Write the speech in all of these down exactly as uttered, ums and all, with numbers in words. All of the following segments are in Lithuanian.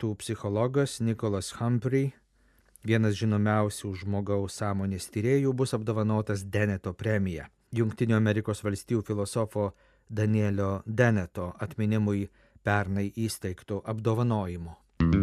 britų psichologas Nicholas Humphrey, vienas žinomiausių žmogaus sąmonės tyrėjų, bus apdovanotas Denneto premija, Jungtinių Amerikos valstijų filosofo Danielio Denneto atminimui pernai įsteigtų apdovanojimų.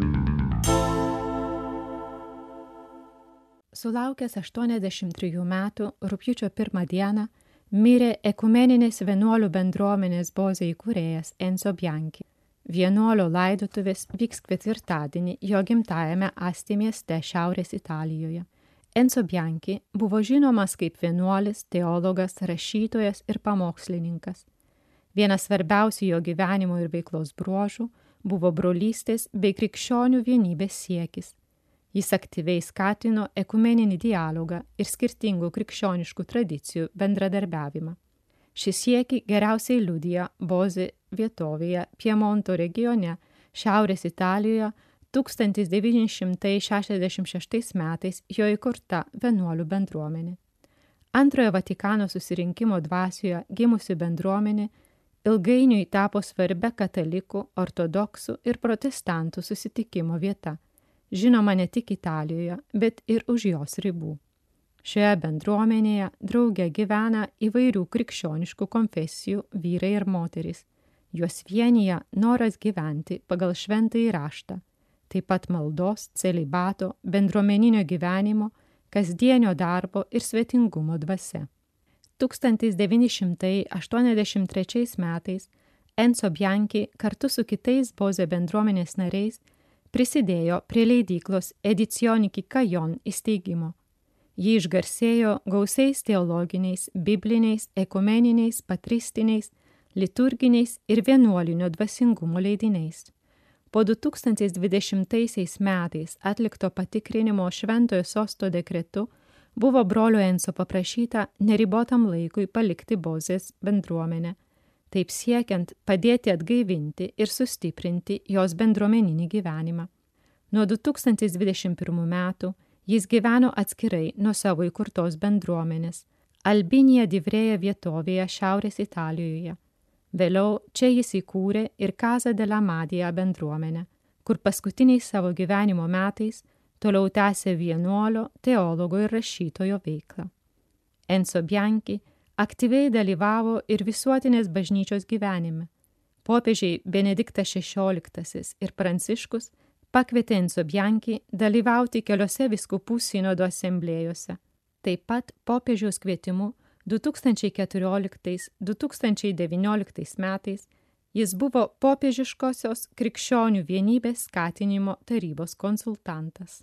Sulaukęs aštuoniasdešimt trijų metų rugpjūčio pirmą dieną mirė ekumeninės vienuolių bendruomenės Boze įkūrėjas Enzo Bianchi. Vienuolio laidotuvės vyks ketvirtadienį jo gimtajame Asti mieste Šiaurės Italijoje. Enzo Bianchi buvo žinomas kaip vienuolis, teologas, rašytojas ir pamokslininkas. Vienas svarbiausių jo gyvenimo ir veiklos bruožų buvo brolystės bei krikščionių vienybės siekis. Jis aktyviai skatino ekumeninį dialogą ir skirtingų krikščioniškų tradicijų bendradarbiavimą. Šį siekį geriausiai liudija Boze vietovėje Piemonto regione Šiaurės Italijoje tūkstantis devyni šimtai šešiasdešimt šeštais metais jo įkurta vienuolių bendruomenė. Antrojo Vatikano susirinkimo dvasioje gimusi bendruomenė ilgainiui tapo svarbia katalikų, ortodoksų ir protestantų susitikimo vieta, žinoma ne tik Italijoje, bet ir už jos ribų. Šioje bendruomenėje drauge gyvena įvairių krikščioniškų konfesijų vyrai ir moterys. Juos vienija noras gyventi pagal šventąjį raštą, taip pat maldos, celibato, bendruomeninio gyvenimo, kasdienio darbo ir svetingumo dvasia. tūkstantis devyni šimtai aštuoniasdešimt trečiais metais Enzo Bianchi kartu su kitais Boze bendruomenės nariais prisidėjo prie leidyklos Edizioni Cajon įsteigimo. Ji išgarsėjo gausiais teologiniais, bibliniais, ekumeniniais, patristiniais, liturginiais ir vienuolinio dvasingumo leidiniais. Po du tūkstančiai dvidešimtaisiais metais atlikto patikrinimo Šventojo Sosto dekretu buvo brolio Enzo paprašyta neribotam laikui palikti Bozės bendruomenę, taip siekiant padėti atgaivinti ir sustiprinti jos bendruomeninį gyvenimą. Nuo du tūkstančiai dvidešimt pirmų metų jis gyveno atskirai nuo savo įkurtos bendruomenės Albinija Divrėja vietovėje Šiaurės Italijoje. Vėliau čia jis įkūrė ir Casa della Madia bendruomenę, kur paskutiniais savo gyvenimo metais toliau tęsė vienuolio, teologo ir rašytojo veiklą. Enzo Bianchi aktyviai dalyvavo ir visuotinės bažnyčios gyvenime. Popiežiai Benediktas šešioliktasis ir Pranciškus pakvietė Enzo Bianchi dalyvauti keliose vyskupų sinodo asamblėjose. Taip pat popiežiaus kvietimu du tūkstančiai keturioliktais - du tūkstančiai devynioliktais metais jis buvo popiežiškosios krikščionių vienybės skatinimo tarybos konsultantas.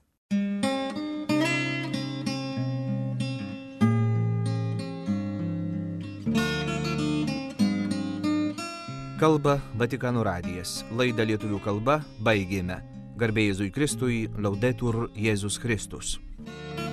Kalba Vatikano radijas. Laidą lietuvių kalba baigėme. Garbė Jėzui Kristui, Laudetur Jėzus Kristus.